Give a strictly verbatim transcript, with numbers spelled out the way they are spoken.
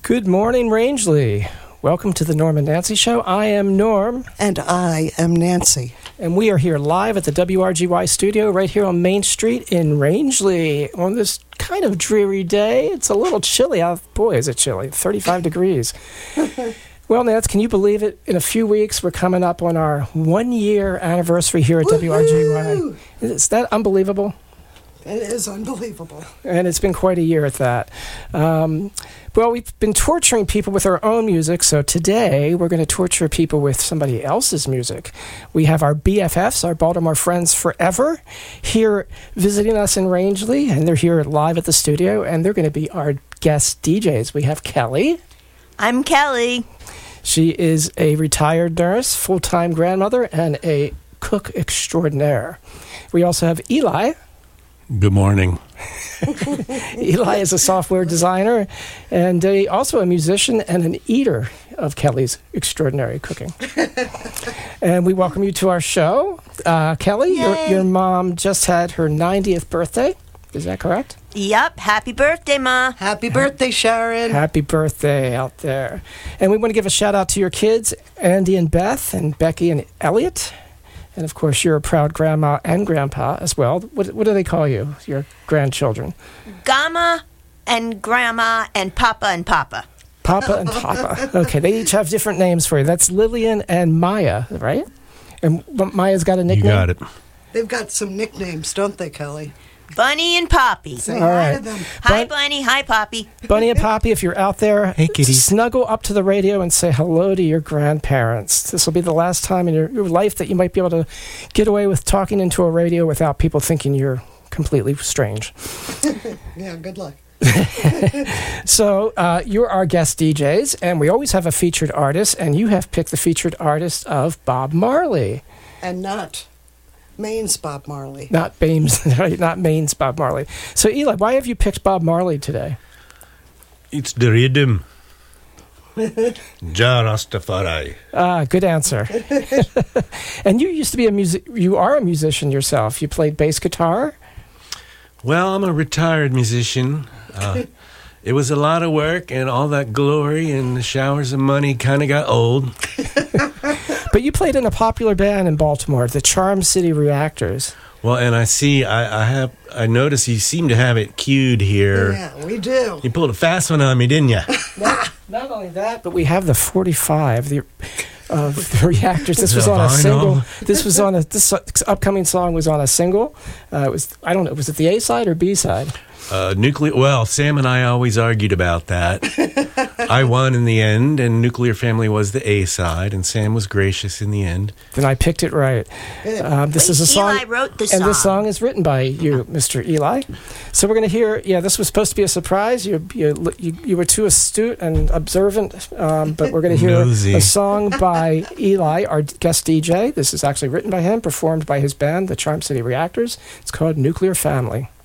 Good morning, Rangeley. Welcome to the Norm and Nancy Show. I am Norm. And I am Nancy. And we are here live at the W R G Y studio right here on Main Street in Rangeley on this kind of dreary day. It's a little chilly out. Boy, is it chilly. thirty-five degrees. Well, Nance, can you believe it? In a few weeks, we're coming up on our one-year anniversary here at Woo-hoo! W R G Y. Is that unbelievable? It is unbelievable. And it's been quite a year at that. Um, well, we've been torturing people with our own music, so today we're going to torture people with somebody else's music. We have our B F Fs, our Baltimore Friends Forever, here visiting us in Rangeley, and they're here live at the studio, and they're going to be our guest D Js. We have Kelly. I'm Kelly. She is a retired nurse, full-time grandmother, and a cook extraordinaire. We also have Eli. Good morning. Eli is a software designer and a, also a musician and an eater of Kelly's extraordinary cooking. And we welcome you to our show. Uh, Kelly, your, your mom just had her ninetieth birthday. Is that correct? Yep. Happy birthday, Ma. Happy birthday, Sharon. Happy birthday out there. And we want to give a shout out to your kids, Andy and Beth, and Becky and Elliot. And, of course, you're a proud grandma and grandpa as well. What, what do they call you, your grandchildren? Gamma and Grandma and Papa and Papa. Papa and Papa. Okay, they each have different names for you. That's Lillian and Maya, right? And Maya's got a nickname? You got it. They've got some nicknames, don't they, Kelly? Bunny and Poppy. Say All hi right. to them. Hi, Bun- Bunny. Hi, Poppy. Bunny and Poppy, if you're out there, Hey, kitty. snuggle up to the radio and say hello to your grandparents. This will be the last time in your, your life that you might be able to get away with talking into a radio without people thinking you're completely strange. Yeah, good luck. So uh, you're our guest D Js, and we always have a featured artist, and you have picked the featured artist of Bob Marley. And not Maine's Bob Marley. Not Bames, right? Not Maine's Bob Marley. So, Eli, why have you picked Bob Marley today? It's the rhythm. Ja Rastafari. Ah, good answer. And you used to be a music. You are a musician yourself. You played bass guitar. Well, I'm a retired musician. Uh, it was a lot of work, and all that glory and the showers of money kind of got old. But you played in a popular band in Baltimore, the Charm City Reactors. Well, and I see, I, I have, I notice you seem to have it cued here. Yeah, we do. You pulled a fast one on me, didn't you? Not, not only that, but we have the forty-five the, of the Reactors. This The was on a vinyl. single. This was on a. This upcoming song was on a single. Uh, it was. I don't know. Was it the A side or B side? Uh, nuclear. Well, Sam and I always argued about that. I won in the end, and Nuclear Family was the A side, and Sam was gracious in the end. Then I picked it right. Um, this is a song, Eli wrote the and this song. song is written by you, Mister Eli. So we're going to hear. Yeah, this was supposed to be a surprise. You you you, you were too astute and observant, um, but we're going to hear Nosy. a song by Eli, our guest D J. This is actually written by him, performed by his band, the Charm City Reactors. It's called Nuclear Family.